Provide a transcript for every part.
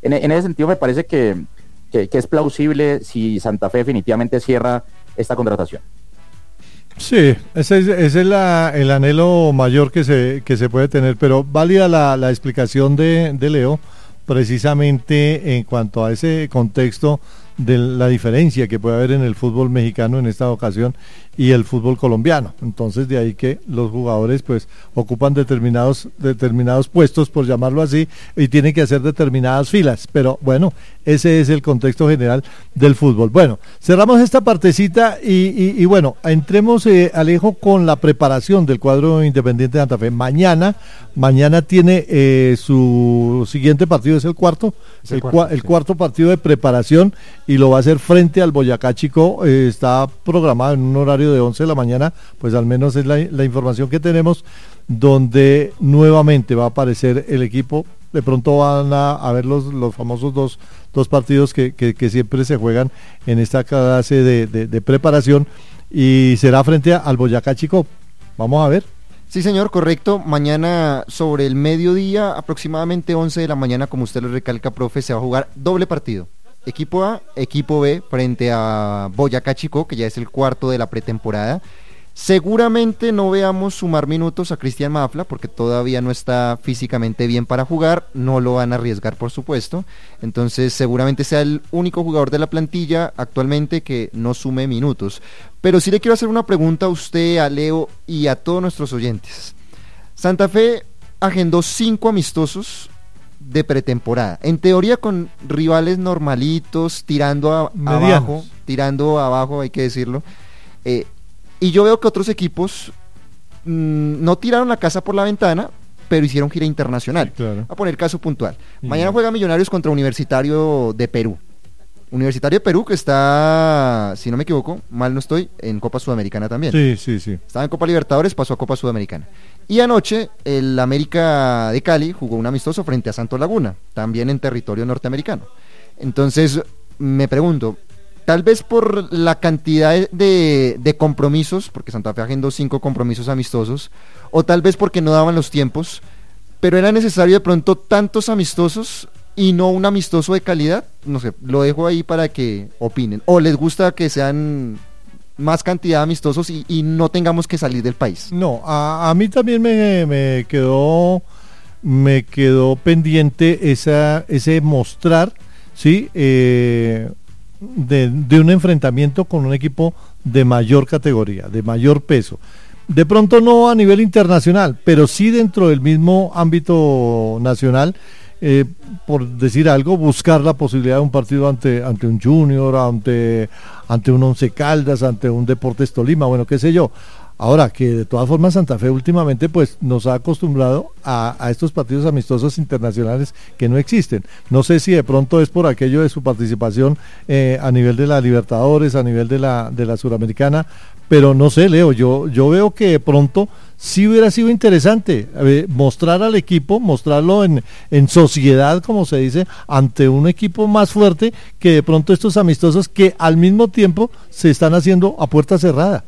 en ese sentido me parece que es plausible si Santa Fe definitivamente cierra esta contratación. Sí, ese es el anhelo mayor que se puede tener, pero válida la explicación de Leo, precisamente en cuanto a ese contexto de la diferencia que puede haber en el fútbol mexicano en esta ocasión y el fútbol colombiano. Entonces de ahí que los jugadores pues ocupan determinados puestos, por llamarlo así, y tienen que hacer determinadas filas, pero bueno, ese es el contexto general del fútbol. Bueno, cerramos esta partecita y bueno, entremos, Alejo, con la preparación del cuadro Independiente de Santa Fe. Mañana tiene su siguiente partido, es el cuarto, el cuarto partido de preparación, y lo va a hacer frente al Boyacá Chico. Está programado en un horario de 11 de la mañana, pues al menos es la información que tenemos, donde nuevamente va a aparecer el equipo. De pronto van a ver los famosos dos partidos que siempre se juegan en esta clase de preparación, y será frente al Boyacá Chico. Vamos a ver. Sí, señor, correcto. Mañana sobre el mediodía, aproximadamente 11 de la mañana, como usted lo recalca, profe, se va a jugar doble partido. Equipo A, equipo B, frente a Boyacá Chico, que ya es el cuarto de la pretemporada. Seguramente no veamos sumar minutos a Cristian Mafla, porque todavía no está físicamente bien para jugar, no lo van a arriesgar, por supuesto. Entonces seguramente sea el único jugador de la plantilla actualmente que no sume minutos. Pero sí le quiero hacer una pregunta a usted, a Leo y a todos nuestros oyentes. Santa Fe agendó 5 amistosos de pretemporada, en teoría con rivales normalitos, tirando abajo, hay que decirlo, y yo veo que otros equipos no tiraron la casa por la ventana, pero hicieron gira internacional. Sí, claro. A poner caso puntual, mañana juega Millonarios contra Universitario de Perú. Universitario de Perú, que está, si no me equivoco, mal no estoy, en Copa Sudamericana también. Sí. Estaba en Copa Libertadores, pasó a Copa Sudamericana. Y anoche, el América de Cali jugó un amistoso frente a Santos Laguna, también en territorio norteamericano. Entonces, me pregunto, tal vez por la cantidad de compromisos, porque Santa Fe agendó 5 compromisos amistosos, o tal vez porque no daban los tiempos, pero era necesario de pronto tantos amistosos y no un amistoso de calidad. No sé, lo dejo ahí para que opinen. ¿O les gusta que sean más cantidad de amistosos y no tengamos que salir del país? No, a mí también me quedó pendiente ese mostrar, ¿sí? De un enfrentamiento con un equipo de mayor categoría, de mayor peso. De pronto no a nivel internacional, pero sí dentro del mismo ámbito nacional. Por decir algo, buscar la posibilidad de un partido ante un Junior, ante un Once Caldas, ante un Deportes Tolima, bueno, qué sé yo. Ahora, que de todas formas Santa Fe últimamente pues nos ha acostumbrado a estos partidos amistosos internacionales que no existen. No sé si de pronto es por aquello de su participación a nivel de la Libertadores, a nivel de la Suramericana, pero no sé, Leo, yo veo que de pronto sí hubiera sido interesante mostrar al equipo, mostrarlo en sociedad, como se dice, ante un equipo más fuerte que de pronto estos amistosos que al mismo tiempo se están haciendo a puerta cerrada.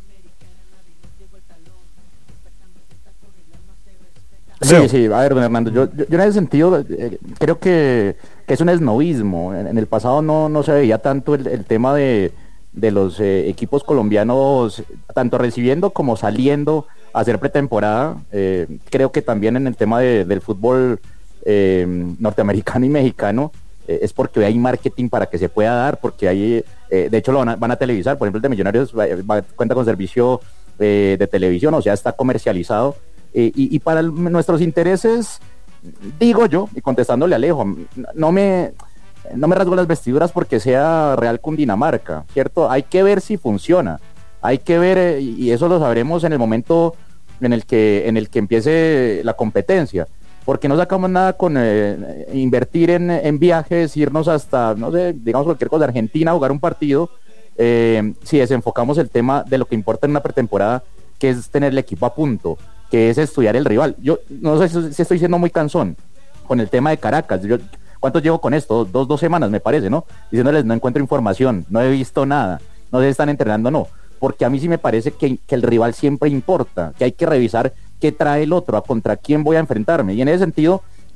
Sí, a ver, don Hernando, yo en ese sentido creo que es un esnovismo. En el pasado no se veía tanto el tema de los equipos colombianos, tanto recibiendo como saliendo a hacer pretemporada. Creo que también en el tema del fútbol norteamericano y mexicano es porque hay marketing para que se pueda dar, porque hay, de hecho lo van a televisar. Por ejemplo, el de Millonarios cuenta con servicio de televisión, o sea, está comercializado. Y para nuestros intereses, digo yo, y contestándole a Alejo, no me rasgo las vestiduras porque sea Real Cundinamarca, ¿cierto? Hay que ver si funciona, hay que ver, y eso lo sabremos en el momento en el que empiece la competencia, porque no sacamos nada con invertir en viajes, irnos hasta, no sé, digamos cualquier cosa, Argentina, jugar un partido, si desenfocamos el tema de lo que importa en una pretemporada, que es tener el equipo a punto, que es estudiar el rival. Yo no sé si estoy siendo muy cansón con el tema de Caracas. ¿Cuántos llevo con esto? Dos semanas, me parece, ¿no? Diciéndoles, no encuentro información, no he visto nada, no se están entrenando, no. Porque a mí sí me parece que el rival siempre importa, que hay que revisar qué trae el otro, a contra quién voy a enfrentarme. Y en ese sentido,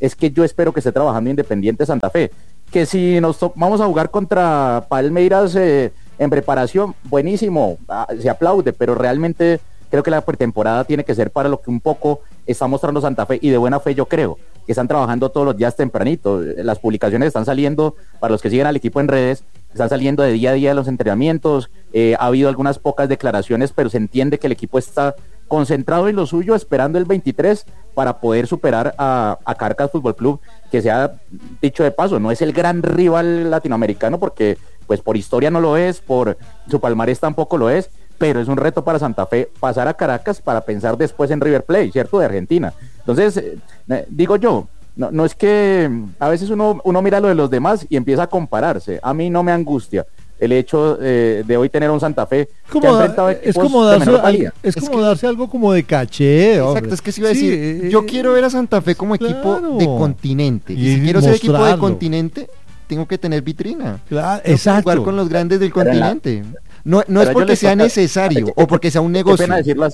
es que yo espero que esté trabajando Independiente Santa Fe. Que si vamos a jugar contra Palmeiras en preparación, buenísimo, se aplaude, pero realmente creo que la pretemporada tiene que ser para lo que un poco está mostrando Santa Fe, y de buena fe yo creo que están trabajando todos los días tempranito. Las publicaciones están saliendo, para los que siguen al equipo en redes, están saliendo de día a día de los entrenamientos. Ha habido algunas pocas declaraciones, pero se entiende que el equipo está concentrado en lo suyo, esperando el 23 para poder superar a Caracas Fútbol Club, que, se ha dicho de paso, no es el gran rival latinoamericano, porque pues por historia no lo es, por su palmarés tampoco lo es, pero es un reto para Santa Fe pasar a Caracas para pensar después en River Plate, ¿cierto?, de Argentina. Entonces, digo yo, no es que a veces uno mira lo de los demás y empieza a compararse. A mí no me angustia el hecho de hoy tener un Santa Fe que ha enfrentado equipos de menor valía. Es como darse algo como de caché, hombre. Exacto, es que sí iba a decir, yo quiero ver a Santa Fe como equipo de continente, y si quiero ser equipo de continente, tengo que tener vitrina. Claro, exacto. Jugar con los grandes del continente. No es porque sea necesario o porque sea un negocio.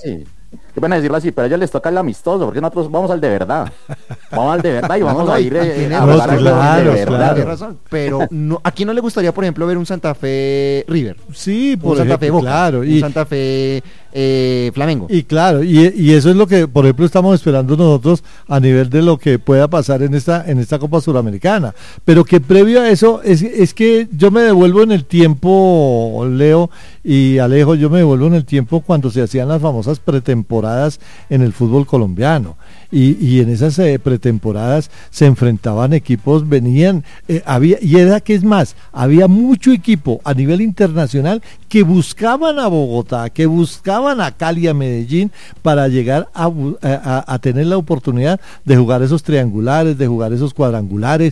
Qué pena decirlo así, pero a ellos les toca el amistoso, porque nosotros vamos al de verdad. Vamos al de verdad y vamos a ir a jugar de verdad. Tiene razón, pero ¿a quién no le gustaría, por ejemplo, ver un Santa Fe River? Sí, por un Santa ejemplo, Fe Boca, claro. Un Santa Fe Flamengo. Y claro, y eso es lo que, por ejemplo, estamos esperando nosotros a nivel de lo que pueda pasar en esta Copa Suramericana. Pero que previo a eso, es que yo me devuelvo en el tiempo, Leo y Alejo, yo me devuelvo en el tiempo cuando se hacían las famosas pretemporadas en el fútbol colombiano. Y en esas pretemporadas se enfrentaban equipos, venían, era que es más, había mucho equipo a nivel internacional que buscaban a Bogotá, que buscaban a Cali, a Medellín, para llegar a tener la oportunidad de jugar esos triangulares, de jugar esos cuadrangulares,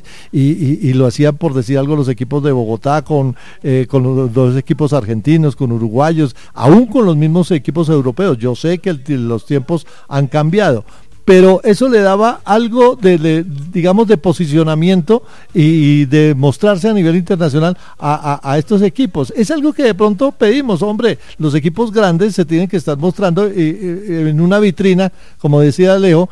y lo hacían, por decir algo, los equipos de Bogotá con los dos equipos argentinos, con uruguayos, aún con los mismos equipos europeos. Yo sé que los tiempos han cambiado, pero eso le daba algo digamos, de posicionamiento y de mostrarse a nivel internacional a estos equipos. Es algo que de pronto pedimos, hombre, los equipos grandes se tienen que estar mostrando en una vitrina, como decía Leo,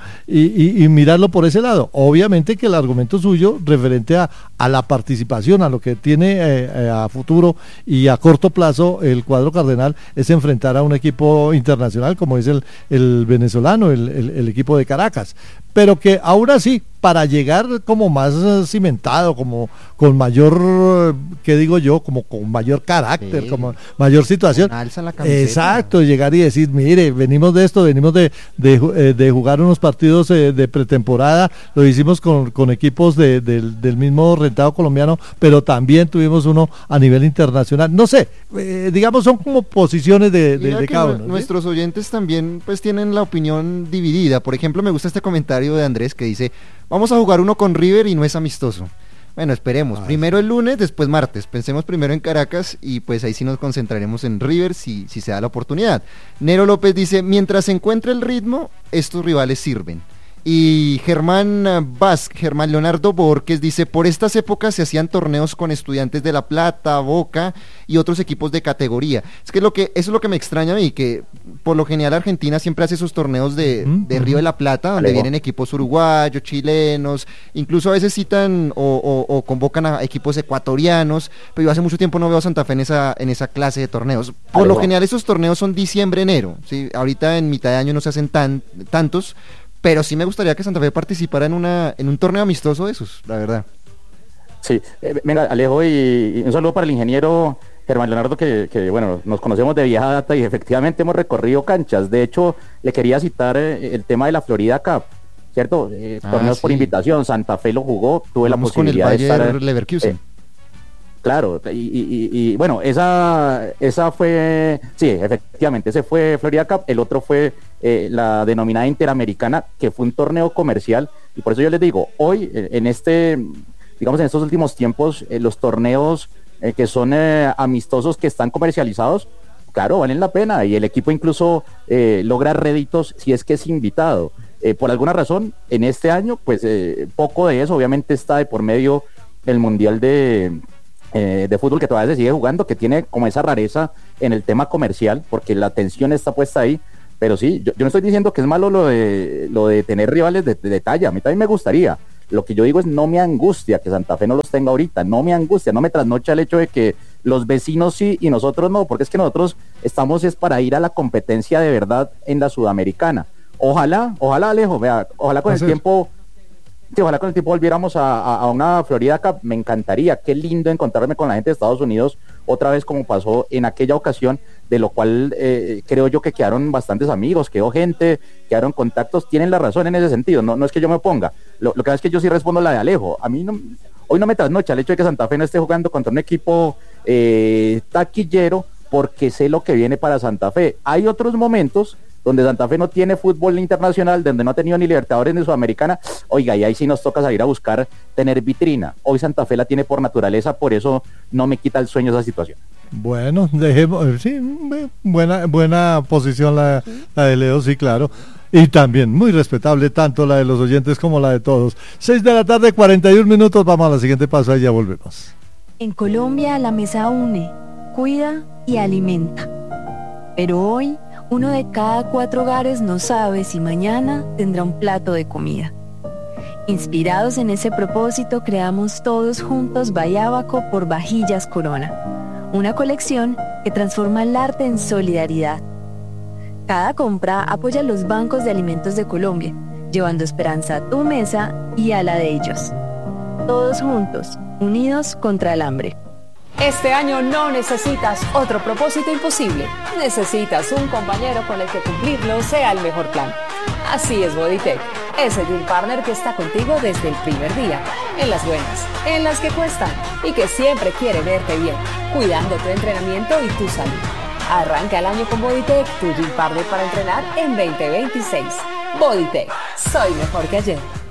y mirarlo por ese lado. Obviamente que el argumento suyo referente a la participación, a lo que tiene a futuro y a corto plazo el cuadro cardenal, es enfrentar a un equipo internacional como es el venezolano, el equipo de Caracas, pero que aún así, para llegar como más cimentado, como con mayor, ¿qué digo yo? Como con mayor carácter, sí, como mayor situación. Alza la camiseta. Exacto, llegar y decir, mire, venimos de esto, venimos de jugar unos partidos de pretemporada, lo hicimos con equipos del mismo rentado colombiano, pero también tuvimos uno a nivel internacional. No sé, digamos, son como posiciones de cada uno. Nuestros oyentes también pues tienen la opinión dividida. Por ejemplo, me gusta este comentario de Andrés que dice: vamos a jugar uno con River y no es amistoso. Bueno, esperemos. Primero el lunes, después martes. Pensemos primero en Caracas y pues ahí sí nos concentraremos en River si se da la oportunidad. Nero López dice: mientras se encuentre el ritmo, estos rivales sirven. Y Germán Leonardo Borges dice: por estas épocas se hacían torneos con Estudiantes de La Plata, Boca y otros equipos de categoría. Es que eso es lo que me extraña a mí, que por lo general Argentina siempre hace esos torneos de Río de la Plata, donde vienen equipos uruguayos, chilenos, incluso a veces citan o convocan a equipos ecuatorianos, pero yo hace mucho tiempo no veo a Santa Fe en esa clase de torneos. Por lo general esos torneos son diciembre, enero, ¿sí? Ahorita en mitad de año no se hacen tantos, pero sí me gustaría que Santa Fe participara en un torneo amistoso de esos, la verdad. Sí, venga, Alejo, y un saludo para el ingeniero Germán Leonardo, que bueno, nos conocemos de vieja data y efectivamente hemos recorrido canchas. De hecho, le quería citar el tema de la Florida Cup, ¿cierto? Torneos por invitación, Santa Fe lo jugó, tuve la posibilidad con el de estar... Leverkusen. Claro, y bueno, esa fue, sí, efectivamente, ese fue Florida Cup, el otro fue la denominada Interamericana, que fue un torneo comercial, y por eso yo les digo, hoy, en estos últimos tiempos, los torneos que son amistosos, que están comercializados, claro, valen la pena, y el equipo incluso logra réditos si es que es invitado. Por alguna razón, en este año, pues poco de eso, obviamente está de por medio el Mundial de fútbol, que todavía se sigue jugando, que tiene como esa rareza en el tema comercial, porque la atención está puesta ahí. Pero sí, yo no estoy diciendo que es malo lo de tener rivales de talla, a mí también me gustaría. Lo que yo digo es, no me angustia que Santa Fe no los tenga ahorita, no me angustia, no me trasnocha el hecho de que los vecinos sí y nosotros no, porque es que nosotros estamos es para ir a la competencia de verdad en la Sudamericana. Ojalá Alejo, vea, ojalá con el tiempo... Sí, ojalá con el tiempo volviéramos a una Florida Cup, me encantaría, qué lindo encontrarme con la gente de Estados Unidos otra vez como pasó en aquella ocasión, de lo cual creo yo que quedaron bastantes amigos, quedó gente, quedaron contactos, tienen la razón en ese sentido, no es que yo me oponga, lo que pasa es que yo sí respondo la de Alejo, a mí no, hoy no me trasnocha el hecho de que Santa Fe no esté jugando contra un equipo taquillero, porque sé lo que viene para Santa Fe. Hay otros momentos donde Santa Fe no tiene fútbol internacional, donde no ha tenido ni Libertadores ni Sudamericana, oiga, y ahí sí nos toca salir a buscar tener vitrina. Hoy Santa Fe la tiene por naturaleza, por eso no me quita el sueño esa situación. Bueno, dejemos, sí, buena posición la de Leo, sí, claro. Y también muy respetable, tanto la de los oyentes como la de todos. 6:41 p.m, vamos a la siguiente pausa y ya volvemos. En Colombia la mesa une, cuida y alimenta. Pero hoy, 1 de cada 4 hogares no sabe si mañana tendrá un plato de comida. Inspirados en ese propósito, creamos todos juntos Bayábaco por Vajillas Corona, una colección que transforma el arte en solidaridad. Cada compra apoya a los bancos de alimentos de Colombia, llevando esperanza a tu mesa y a la de ellos. Todos juntos, unidos contra el hambre. Este año no necesitas otro propósito imposible. Necesitas un compañero con el que cumplirlo sea el mejor plan. Así es Bodytech, ese Gym Partner que está contigo desde el primer día, en las buenas, en las que cuestan y que siempre quiere verte bien, cuidando tu entrenamiento y tu salud. Arranca el año con Bodytech, tu Gym Partner para entrenar en 2026. Bodytech, soy mejor que ayer.